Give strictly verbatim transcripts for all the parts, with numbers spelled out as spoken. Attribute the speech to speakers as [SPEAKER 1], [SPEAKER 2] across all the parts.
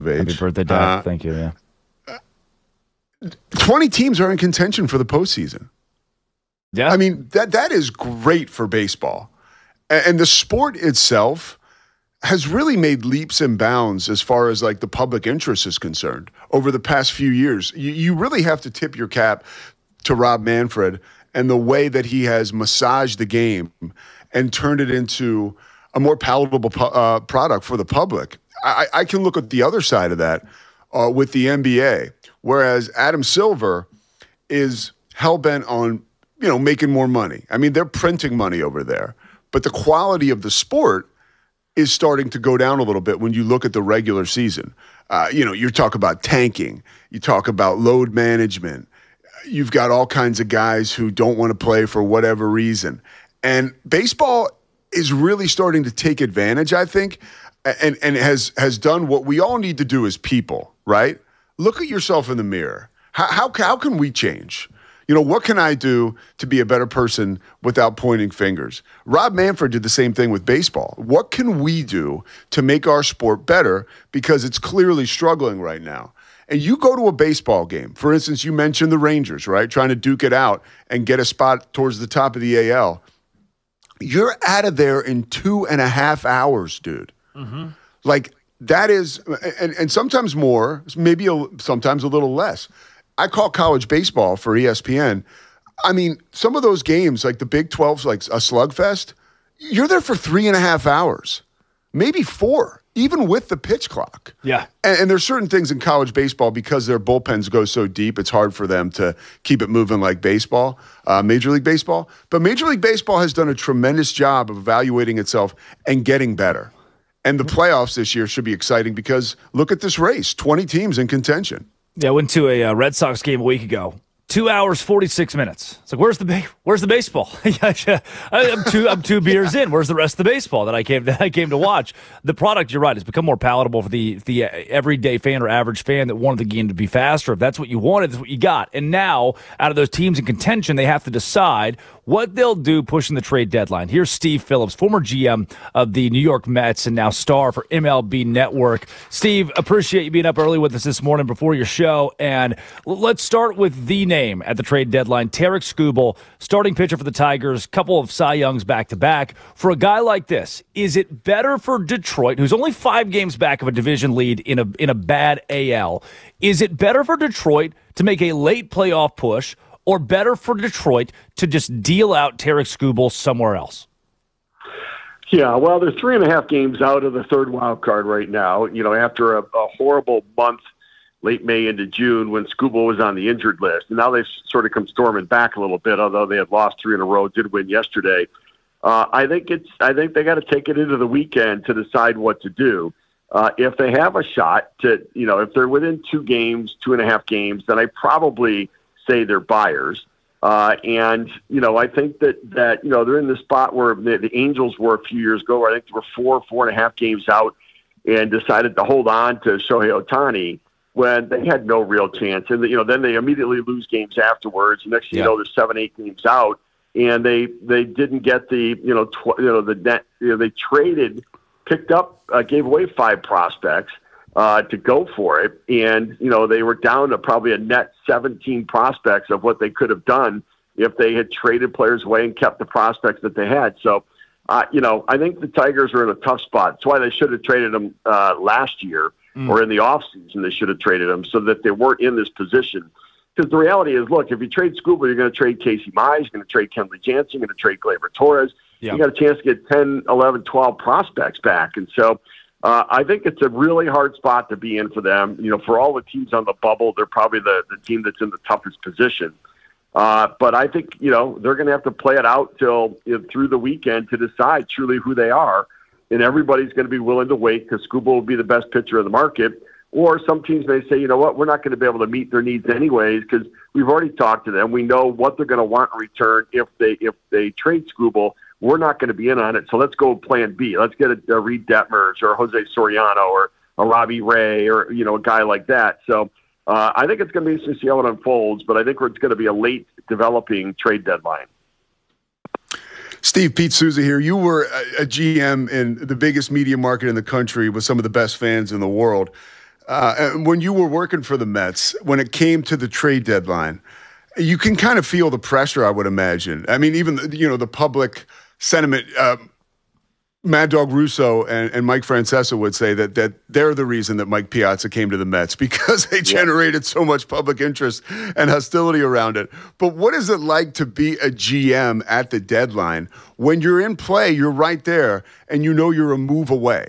[SPEAKER 1] Happy birthday, Dad. Uh, Thank you, yeah.
[SPEAKER 2] twenty teams are in contention for the postseason.
[SPEAKER 1] Yeah.
[SPEAKER 2] I mean, that that is great for baseball. And, and the sport itself has really made leaps and bounds as far as like the public interest is concerned over the past few years. You, you really have to tip your cap to Rob Manfred and the way that he has massaged the game and turned it into a more palatable uh, product for the public. I, I can look at the other side of that uh, with the N B A, whereas Adam Silver is hell-bent on, you know, making more money. I mean, they're printing money over there, but the quality of the sport is starting to go down a little bit when you look at the regular season. Uh, you know, you talk about tanking, you talk about load management. You've got all kinds of guys who don't want to play for whatever reason. And baseball is really starting to take advantage, I think, and, and has, has done what we all need to do as people, right? Look at yourself in the mirror. How, how, how can we change? You know, what can I do to be a better person without pointing fingers? Rob Manfred did the same thing with baseball. What can we do to make our sport better? Because it's clearly struggling right now. And you go to a baseball game. For instance, you mentioned the Rangers, right? Trying to duke it out and get a spot towards the top of the A L. You're out of there in two and a half hours, dude. Mm-hmm. Like, that is, and, and sometimes more, maybe a, sometimes a little less. I call college baseball for E S P N. I mean, some of those games, like the Big twelve's like a slugfest, you're there for three and a half hours, maybe four, even with the pitch clock.
[SPEAKER 1] Yeah.
[SPEAKER 2] And, and there's certain things in college baseball, because their bullpens go so deep, it's hard for them to keep it moving like baseball, uh, Major League Baseball. But Major League Baseball has done a tremendous job of evaluating itself and getting better. And the playoffs this year should be exciting because look at this race, twenty teams in contention.
[SPEAKER 1] Yeah, I went to a uh, Red Sox game a week ago. Two hours, forty-six minutes. It's like, where's the ba- where's the baseball? I'm two I'm two beers in. Where's the rest of the baseball that I came that I came to watch? The product, you're right, has become more palatable for the the everyday fan or average fan that wanted the game to be faster. If that's what you wanted, that's what you got. And now, out of those teams in contention, they have to decide what they'll do pushing the trade deadline. Here's Steve Phillips, former G M of the New York Mets and now star for M L B Network. Steve, appreciate you being up early with us this morning before your show. And let's start with the name at the trade deadline, Tarik Skubal, starting pitcher for the Tigers, couple of Cy Youngs back-to-back. For a guy like this, is it better for Detroit, who's only five games back of a division lead in a in a bad A L, is it better for Detroit to make a late playoff push, or better for Detroit to just deal out Tarik Skubal somewhere else?
[SPEAKER 3] Yeah, well, they're three and a half games out of the third wild card right now. You know, after a, a horrible month, late May into June, when Skubal was on the injured list. And now they've sort of come storming back a little bit, although they had lost three in a row, did win yesterday. Uh, I think it's. I think they got to take it into the weekend to decide what to do. Uh, if they have a shot to, you know, if they're within two games, two and a half games, then I probably say they're buyers. Uh, and, you know, I think that, that, you know, they're in the spot where the, the Angels were a few years ago, where I think they were four, four and a half games out and decided to hold on to Shohei Ohtani when they had no real chance. And, you know, then they immediately lose games afterwards. And next thing yeah. you know, they're seven, eight games out. And they, they didn't get the, you know, tw- you know, the net, you know, they traded, picked up, uh, gave away five prospects uh, to go for it. And, you know, they were down to probably a net seventeen prospects of what they could have done if they had traded players away and kept the prospects that they had. So, uh, you know, I think the Tigers are in a tough spot. That's why they should have traded them uh, last year. Mm. Or in the offseason, they should have traded him so that they weren't in this position. Because the reality is, look, if you trade Skubal, you're going to trade Casey Mize, you're going to trade Kenley Jansen, you're going to trade Gleyber Torres. Yeah. You got a chance to get ten, eleven, twelve prospects back. And so uh, I think it's a really hard spot to be in for them. You know, for all the teams on the bubble, they're probably the, the team that's in the toughest position. Uh, but I think, you know, they're going to have to play it out till you know, through the weekend to decide truly who they are. And everybody's going to be willing to wait because Skubal will be the best pitcher in the market. Or some teams may say, you know what, we're not going to be able to meet their needs anyways because we've already talked to them. We know what they're going to want in return if they if they trade Skubal. We're not going to be in on it, so let's go plan B. Let's get a, a Reed Detmers or a Jose Soriano or a Robbie Ray or you know a guy like that. So uh, I think it's going to be interesting to see how it unfolds, but I think it's going to be a late developing trade deadline.
[SPEAKER 2] Steve, Pete Souza here. You were a, a G M in the biggest media market in the country with some of the best fans in the world. uh, when you were working for the Mets, when it came to the trade deadline, you can kind of feel the pressure, I would imagine. I mean, even, you know, the public sentiment, uh, Mad Dog Russo and, and Mike Francesa would say that that they're the reason that Mike Piazza came to the Mets because they generated so much public interest and hostility around it. But what is it like to be a G M at the deadline when you're in play, you're right there, and you know you're a move away?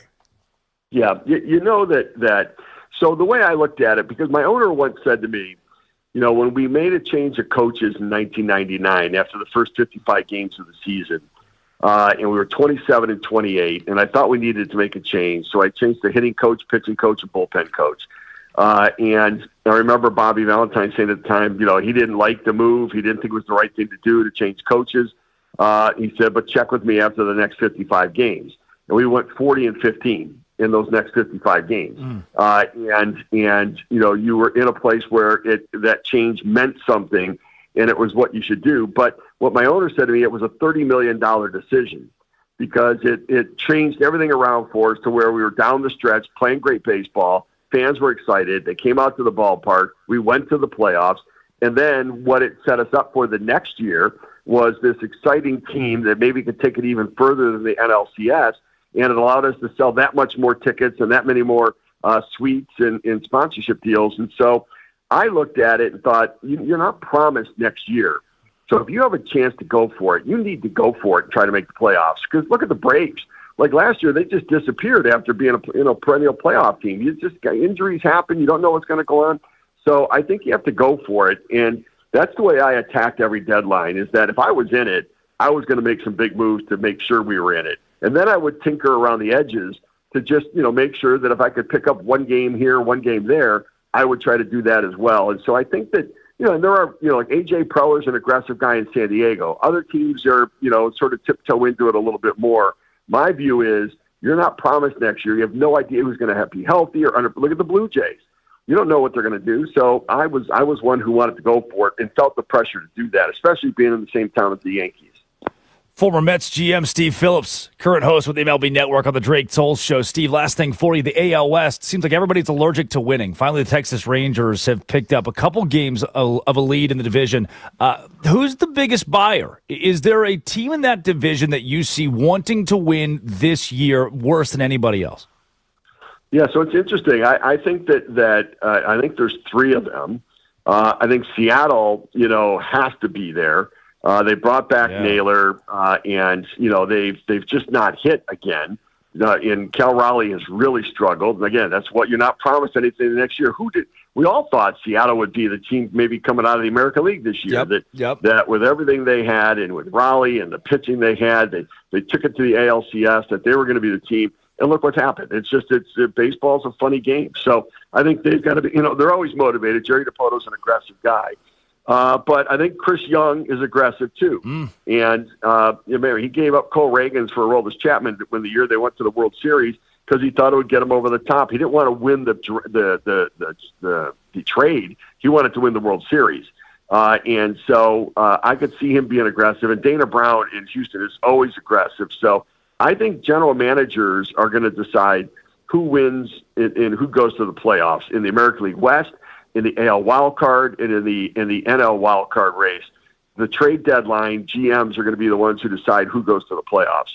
[SPEAKER 3] Yeah, you, you know that that. So the way I looked at it, because my owner once said to me, you know, when we made a change of coaches in nineteen ninety-nine after the first fifty-five games of the season, Uh, and we were twenty-seven and twenty-eight, and I thought we needed to make a change. So I changed the hitting coach, pitching coach, and bullpen coach. Uh, and I remember Bobby Valentine saying at the time, you know, he didn't like the move. He didn't think it was the right thing to do to change coaches. Uh, he said, but check with me after the next fifty-five games. And we went forty and fifteen in those next fifty-five games. Mm. Uh, and, and, you know, you were in a place where it that change meant something, and it was what you should do. But what my owner said to me, it was a thirty million dollars decision because it, it changed everything around for us to where we were down the stretch playing great baseball. Fans were excited. They came out to the ballpark. We went to the playoffs. And then what it set us up for the next year was this exciting team that maybe could take it even further than the N L C S. And it allowed us to sell that much more tickets and that many more uh, suites and, and sponsorship deals. And so I looked at it and thought, you're not promised next year. So if you have a chance to go for it, you need to go for it and try to make the playoffs. Because look at the Braves. Like last year, they just disappeared after being a you know perennial playoff team. You just got injuries happen. You don't know what's going to go on. So I think you have to go for it. And that's the way I attacked every deadline, is that if I was in it, I was going to make some big moves to make sure we were in it. And then I would tinker around the edges to just, you know, make sure that if I could pick up one game here, one game there, I would try to do that as well. And so I think that, you know, and there are, you know, like A J Preller is an aggressive guy in San Diego. Other teams are, you know, sort of tiptoe into it a little bit more. My view is you're not promised next year. You have no idea who's going to be healthy or under. Look at the Blue Jays. You don't know what they're going to do. So I was, I was one who wanted to go for it and felt the pressure to do that, especially being in the same town as the Yankees.
[SPEAKER 1] Former Mets G M Steve Phillips, current host with the M L B Network on the Drake Toll Show. Steve, last thing for you, the A L West. Seems like everybody's allergic to winning. Finally, the Texas Rangers have picked up a couple games of a lead in the division. Uh, who's the biggest buyer? Is there a team in that division that you see wanting to win this year worse than anybody else?
[SPEAKER 3] Yeah, so it's interesting. I, I think that, that uh, I think there's three of them. Uh, I think Seattle, you know, has to be there. Uh, they brought back yeah. Naylor, uh, and you know they've they've just not hit again. Uh, and Cal Raleigh has really struggled. And again, that's what you're not promised anything next year. Who did? We all thought Seattle would be the team maybe coming out of the American League this year.
[SPEAKER 1] Yep.
[SPEAKER 3] That
[SPEAKER 1] yep.
[SPEAKER 3] that with everything they had and with Raleigh and the pitching they had, they they took it to the A L C S that they were going to be the team. And look what's happened. It's just it's it, baseball's a funny game. So I think they've got to be. You know, they're always motivated. Jerry DiPoto's an aggressive guy. Uh, but I think Chris Young is aggressive too. Mm. And uh, you know, he gave up Cole Reagans for Aroldis Chapman when the year they went to the World Series because he thought it would get him over the top. He didn't want to win the the the the, the, the trade. He wanted to win the World Series. Uh, and so uh, I could see him being aggressive. And Dana Brown in Houston is always aggressive. So I think general managers are going to decide who wins and, and who goes to the playoffs in the American League West, in the A L wild card, and in the in the N L wild card race. The trade deadline, G Ms are going to be the ones who decide who goes to the playoffs.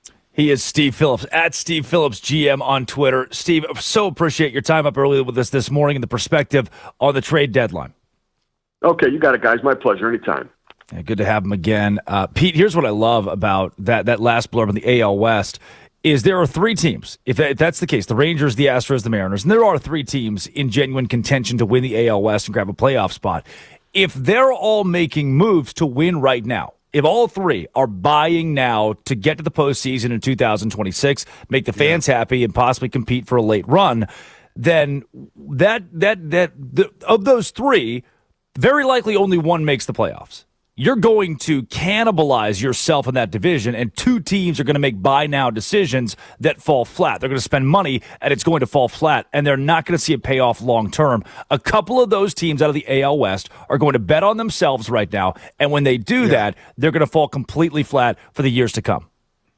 [SPEAKER 1] He is Steve Phillips, at Steve Phillips G M on Twitter. Steve, so appreciate your time up early with us this morning and the perspective on the trade deadline.
[SPEAKER 3] Okay, you got it, guys. My pleasure. Anytime.
[SPEAKER 1] Yeah, good to have him again. Uh, Pete, here's what I love about that, that last blurb in the A L West. Is there are three teams, if, that, if that's the case, the Rangers, the Astros, the Mariners, and there are three teams in genuine contention to win the A L West and grab a playoff spot. If they're all making moves to win right now, if all three are buying now to get to the postseason in two thousand twenty-six, make the fans yeah. happy, and possibly compete for a late run, then that that that the, of those three, very likely only one makes the playoffs. You're going to cannibalize yourself in that division, and two teams are going to make buy now decisions that fall flat. They're going to spend money, and it's going to fall flat, and they're not going to see a payoff long term. A couple of those teams out of the A L West are going to bet on themselves right now, and when they do yeah. that, they're going to fall completely flat for the years to come.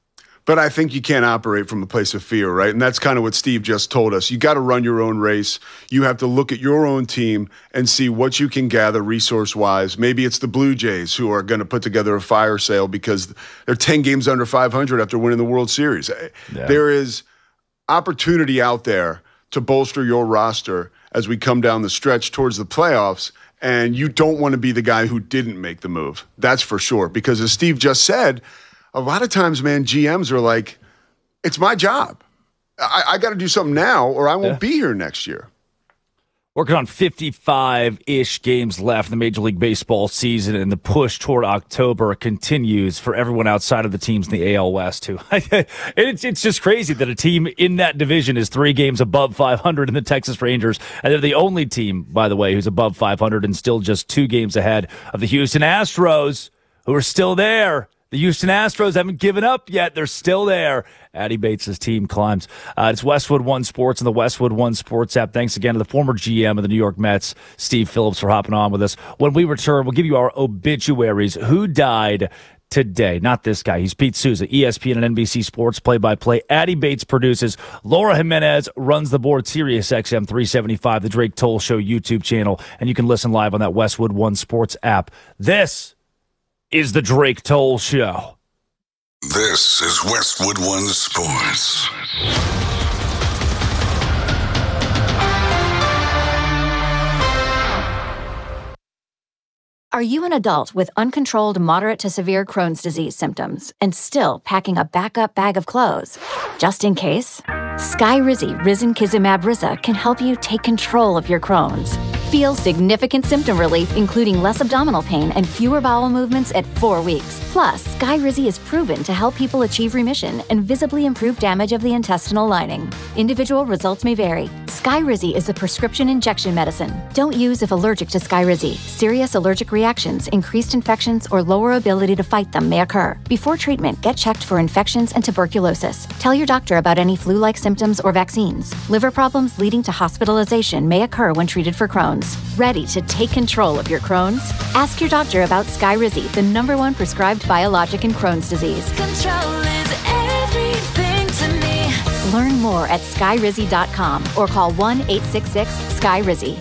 [SPEAKER 2] But I think you can't operate from a place of fear, right? And that's kind of what Steve just told us. You got to run your own race. You have to look at your own team and see what you can gather resource-wise. Maybe it's the Blue Jays who are going to put together a fire sale because they're ten games under five hundred after winning the World Series. Yeah. There is opportunity out there to bolster your roster as we come down the stretch towards the playoffs, and you don't want to be the guy who didn't make the move. That's for sure. Because as Steve just said, a lot of times, man, G Ms are like, it's my job. I, I got to do something now or I won't yeah. be here next year.
[SPEAKER 1] Working on fifty-five-ish games left in the Major League Baseball season, and the push toward October continues for everyone outside of the teams in the A L West, too. it's, it's just crazy that a team in that division is three games above five hundred in the Texas Rangers, and they're the only team, by the way, who's above five hundred and still just two games ahead of the Houston Astros, who are still there. The Houston Astros haven't given up yet. They're still there. Addy Bates' team climbs. Uh, it's Westwood One Sports and the Westwood One Sports app. Thanks again to the former G M of the New York Mets, Steve Phillips, for hopping on with us. When we return, we'll give you our obituaries. Who died today? Not this guy. He's Pete Souza, E S P N and N B C Sports play-by-play. Addy Bates produces. Laura Jimenez runs the board, Sirius X M three seventy-five, the Drake Toll Show YouTube channel, and you can listen live on that Westwood One Sports app. This is the Drake Toll Show.
[SPEAKER 4] This is Westwood One Sports.
[SPEAKER 5] Are you an adult with uncontrolled moderate to severe Crohn's disease symptoms and still packing a backup bag of clothes? Just in case, Skyrizi Risankizumab Riza can help you take control of your Crohn's. Feel significant symptom relief, including less abdominal pain and fewer bowel movements at four weeks. Plus, Skyrizi is proven to help people achieve remission and visibly improve damage of the intestinal lining. Individual results may vary. Skyrizi is a prescription injection medicine. Don't use if allergic to Skyrizi. Serious allergic reactions, increased infections, or lower ability to fight them may occur. Before treatment, get checked for infections and tuberculosis. Tell your doctor about any flu-like symptoms or vaccines. Liver problems leading to hospitalization may occur when treated for Crohn's. Ready to take control of your Crohn's? Ask your doctor about Skyrizi, the number one prescribed biologic in Crohn's disease. Control is everything to me. Learn more at skyrizi dot com or call one eight six six sky rizi.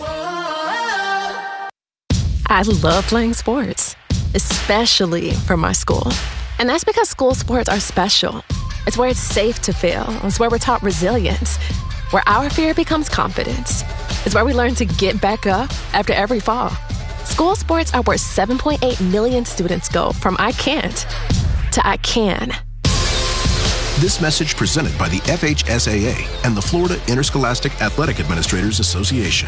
[SPEAKER 6] I love playing sports, especially for my school. And that's because school sports are special. It's where it's safe to fail. It's where we're taught resilience, where our fear becomes confidence. It's where we learn to get back up after every fall. School sports are where seven point eight million students go from I can't to I can.
[SPEAKER 7] This message presented by the F H S A A and the Florida Interscholastic Athletic Administrators Association.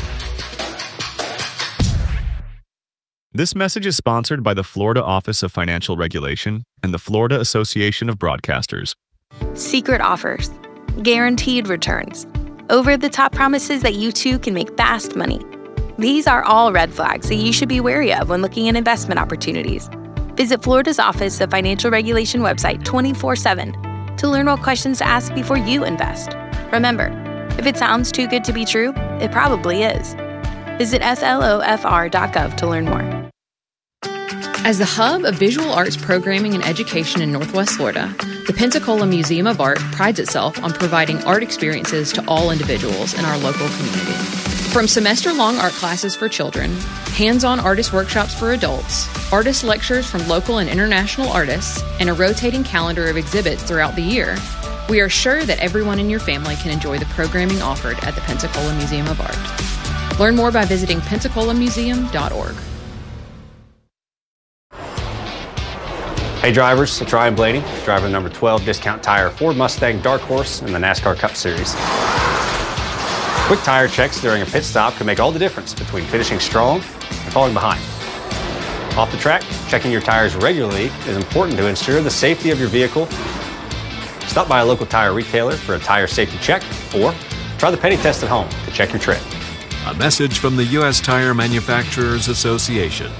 [SPEAKER 8] This message is sponsored by the Florida Office of Financial Regulation and the Florida Association of Broadcasters.
[SPEAKER 9] Secret offers, guaranteed returns, over-the-top promises that you too can make fast money. These are all red flags that you should be wary of when looking at investment opportunities. Visit Florida's Office of Financial Regulation website twenty-four seven to learn what questions to ask before you invest. Remember, if it sounds too good to be true, it probably is. Visit S L O F R dot gov to learn more.
[SPEAKER 10] As the hub of visual arts programming and education in Northwest Florida, the Pensacola Museum of Art prides itself on providing art experiences to all individuals in our local community. From semester-long art classes for children, hands-on artist workshops for adults, artist lectures from local and international artists, and a rotating calendar of exhibits throughout the year, we are sure that everyone in your family can enjoy the programming offered at the Pensacola Museum of Art. Learn more by visiting pensacola museum dot org.
[SPEAKER 11] Hey drivers, it's Ryan Blaney, driver of number twelve Discount Tire Ford Mustang Dark Horse in the NASCAR Cup Series. Quick tire checks during a pit stop can make all the difference between finishing strong and falling behind. Off the track, checking your tires regularly is important to ensure the safety of your vehicle. Stop by a local tire retailer for a tire safety check, or try the penny test at home to check your tread.
[SPEAKER 12] A message from the U S Tire Manufacturers Association.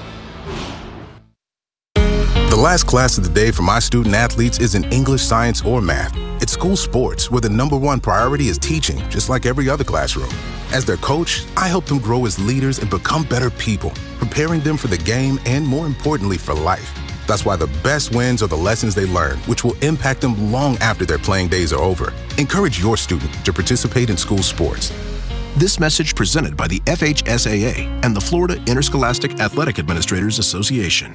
[SPEAKER 7] The last class of the day for my student athletes isn't English, science, or math. It's school sports, where the number one priority is teaching, just like every other classroom. As their coach, I help them grow as leaders and become better people, preparing them for the game and, more importantly, for life. That's why the best wins are the lessons they learn, which will impact them long after their playing days are over. Encourage your student to participate in school sports.
[SPEAKER 13] This message presented by the F H S A A and the Florida Interscholastic Athletic Administrators Association.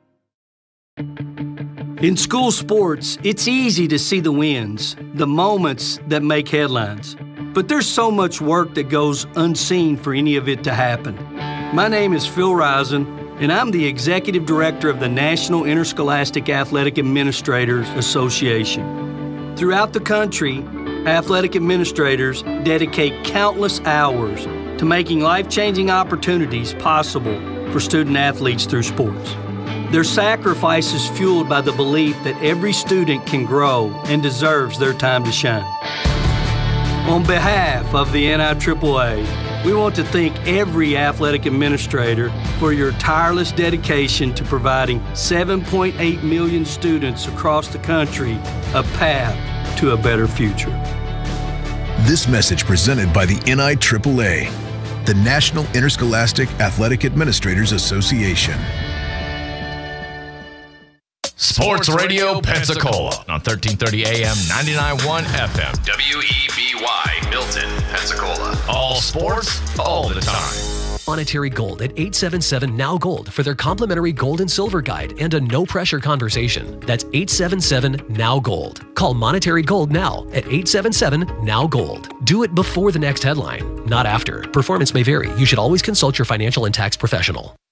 [SPEAKER 14] In school sports, it's easy to see the wins, the moments that make headlines. But there's so much work that goes unseen for any of it to happen. My name is Phil Risen, and I'm the Executive Director of the National Interscholastic Athletic Administrators Association. Throughout the country, athletic administrators dedicate countless hours to making life-changing opportunities possible for student athletes through sports. Their sacrifice is fueled by the belief that every student can grow and deserves their time to shine. On behalf of the N I triple A, we want to thank every athletic administrator for your tireless dedication to providing seven point eight million students across the country a path to a better future.
[SPEAKER 13] This message presented by the N I triple A, the National Interscholastic Athletic Administrators Association.
[SPEAKER 15] Sports Radio Pensacola on thirteen thirty A M, ninety-nine point one F M. W E B Y, Milton, Pensacola. All sports, all the time.
[SPEAKER 16] Monetary Gold at eight seven seven Now Gold for their complimentary gold and silver guide and a no-pressure conversation. That's eight seven seven Now Gold. Call Monetary Gold now at eight seven seven Now Gold. Do it before the next headline, not after. Performance may vary. You should always consult your financial and tax professional.